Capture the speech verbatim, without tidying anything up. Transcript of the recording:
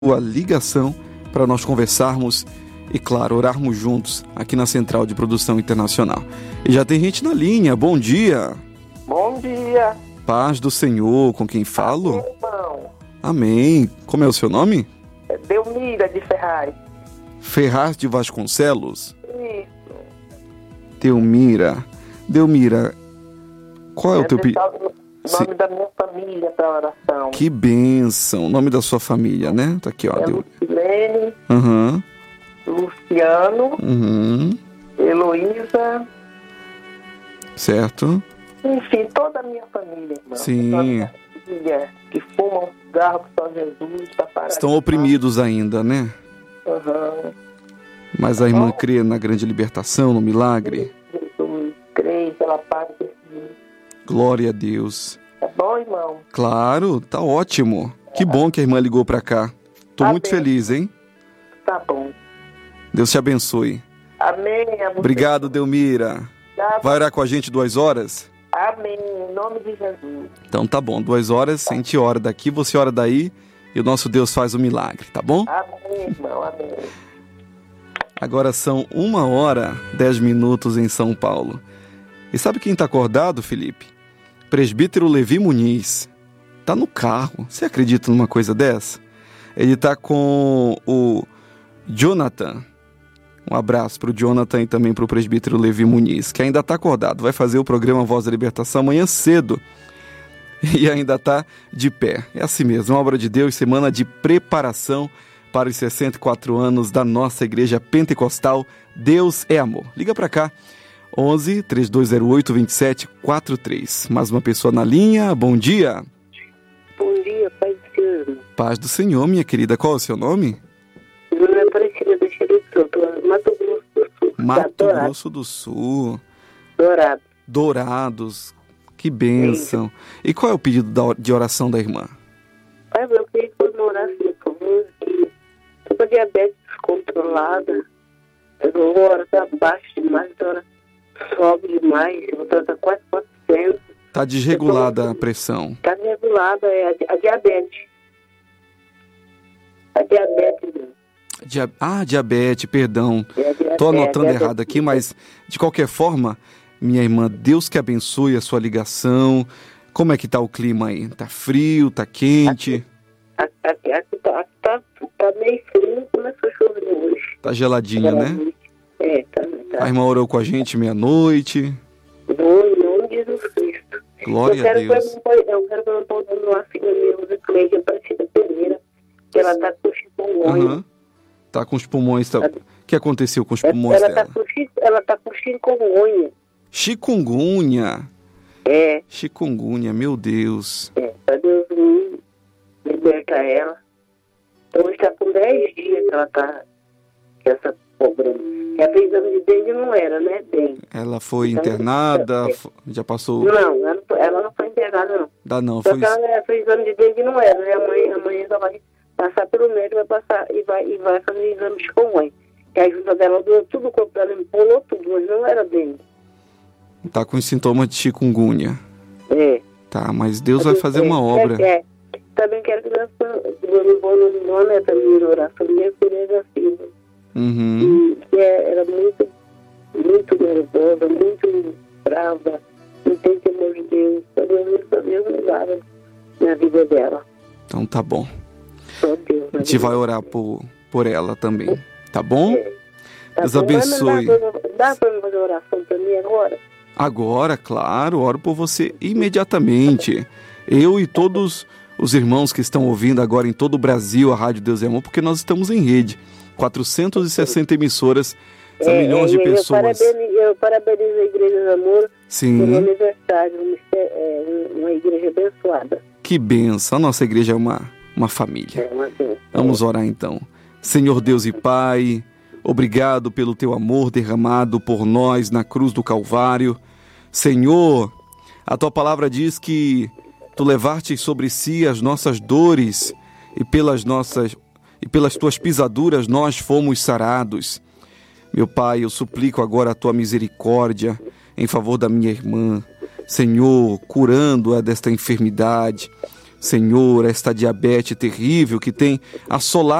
a ligação para nós conversarmos e, claro, orarmos juntos aqui na Central de Produção Internacional. E já tem gente na linha. Bom dia. Bom dia. Paz do Senhor, com quem falo? Amém, irmão. Amém. Como é o seu nome? É Delmira de Ferraz. Ferraz de Vasconcelos? Isso. Delmira. Delmira, qual é o teu pedido? O nome da minha família para oração. Que bênção. O nome da sua família, né? Tá aqui, ó. É Del... Lucilene, Uhum. Luciano, Uhum. Heloísa, Certo. enfim, toda a minha família, irmão. Sim. Toda a minha família que fumam cigarro com São Jesus. Tá parado. Estão oprimidos ainda, né? Uhum. Mas a irmã crê na grande libertação, no milagre. Jesus, creio pela paz de Jesus. Glória a Deus. Tá bom, irmão? Claro, tá ótimo. Que bom que a irmã ligou pra cá. Tô Amém. muito feliz, hein? Tá bom. Deus te abençoe. Amém. A você. Obrigado, Delmira. Tá bom. Vai orar com a gente duas horas? Amém. Em nome de Jesus. Então tá bom, duas horas, a gente ora daqui, você ora daí e o nosso Deus faz o milagre, tá bom? Amém, irmão. Amém. Agora são uma hora, dez minutos em São Paulo. E sabe quem tá acordado, Felipe? Presbítero Levi Muniz. Tá no carro. Você acredita numa coisa dessa? Ele tá com o Jonathan. Um abraço pro Jonathan e também pro presbítero Levi Muniz, que ainda tá acordado. Vai fazer o programa Voz da Libertação amanhã cedo. E ainda tá de pé. É assim mesmo, uma obra de Deus, semana de preparação para os sessenta e quatro anos da nossa igreja pentecostal. Deus é amor. Liga pra cá. onze, três dois zero oito, dois sete quatro três. Mais uma pessoa na linha. Bom dia. Bom dia, Pai do Senhor. Paz do Senhor, minha querida. Qual é o seu nome? Meu nome é Aparecida do Espírito Santo, Mato Grosso do Sul. Mato Dourado. Grosso do Sul. Dourado. Dourados. Que bênção. E qual é o pedido da- de oração da irmã? Pai, eu queria que você orasse por mim, que tô com a diabetes descontrolada. Eu vou orar tá baixo demais, a hora sobe demais, eu vou tratar quase quatrocentos. Tá desregulada a pressão. Tá regulada, é a, di- a diabetes. A diabetes, né? Dia- Ah, diabetes, perdão. É a dia- Tô é a anotando diabetes. errado aqui, mas de qualquer forma, minha irmã, Deus que abençoe a sua ligação. Como é que tá o clima aí? Tá frio, tá quente, Aqui, aqui, aqui tá, aqui tá, tá meio frio, começou a chover hoje. tá geladinha, né? É, tá, tá. A irmã orou com a gente meia-noite. No nome de Jesus Cristo. Glória eu quero a Deus. Que eu, eu quero que eu possa dar uma filha minha, Cleide Aparecida Pereira, que ela tá com chikungunya. Aham. Tá com os pulmões. Tá... O que aconteceu com os Ela, pulmões ela, dela? tá com, chi- ela tá com chikungunya. Chikungunya. É, Chikungunya, meu Deus. é, pra Deus me libertar ela. Então está com dez dias que ela tá com essa problema. Já fez exame de dengue, não era, né? Dengue. Ela foi Então, internada, é. fo- já passou... Não, ela não, foi- ela não foi internada, não. Dá não, Só foi... que ela fez exame de dengue, não era, né? Amanhã, amanhã ela vai passar pelo médico, vai passar e vai, e vai fazer exame de chikungunya. Que a junta dela doeu tudo, o corpo dela empolou tudo, mas não era dengue. Tá com os sintomas de chikungunya. É. Tá, mas Deus vai fazer uma É, obra. É, é. Também quero que nós vamos bom no nome da minha oração, minha filha Silva. Uhum. Que é, era muito, muito nervosa, muito brava, não tem temor de Deus. Só Deus, só Deus me dava na vida dela. Então tá bom. Só Deus. A gente vai orar por, por ela também. Tá bom? Tá Deus bom? Mas abençoe. Dá pra, dá pra me fazer oração pra mim agora? Agora, claro, oro por você imediatamente. Eu e todos os irmãos que estão ouvindo agora em todo o Brasil a Rádio Deus é Amor, porque nós estamos em rede. quatrocentas e sessenta emissoras, são milhões de eu pessoas. Parabenizo, eu parabenizo a Igreja do Amor pelo Sim, aniversário, é, uma igreja abençoada. que benção. A nossa igreja é uma, uma família. É uma benção. Vamos orar então. Senhor Deus e Pai, obrigado pelo teu amor derramado por nós na cruz do Calvário. Senhor, a tua palavra diz que tu levaste sobre si as nossas dores e pelas nossas e pelas tuas pisaduras nós fomos sarados. Meu Pai, eu suplico agora a tua misericórdia em favor da minha irmã. Senhor, curando-a desta enfermidade, Senhor, esta diabetes terrível que tem assolado